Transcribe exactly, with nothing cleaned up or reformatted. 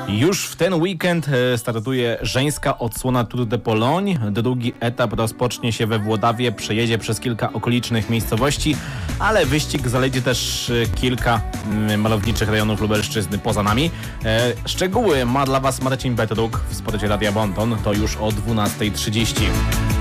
Już w ten weekend startuje żeńska odsłona Tour de Pologne. Drugi etap rozpocznie się we Włodawie, przejedzie przez kilka okolicznych miejscowości, ale wyścig zaledwie też kilka malowniczych rejonów Lubelszczyzny poza nami. Szczegóły ma dla Was Marcin Petruk w Sporcie Radia Bonton. To już o dwunasta trzydzieści.